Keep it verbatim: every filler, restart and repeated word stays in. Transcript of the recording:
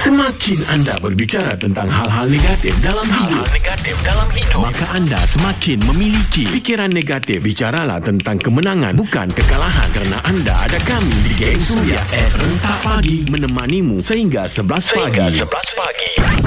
Semakin anda berbicara tentang hal-hal negatif dalam hidup, hal-hal negatif dalam hidup, maka anda semakin memiliki fikiran negatif. Bicaralah tentang kemenangan, bukan kekalahan, kerana anda ada kami di Geng Suria at Rentak Pagi menemanimu sehingga sebelas pagi. Sehingga sebelas pagi.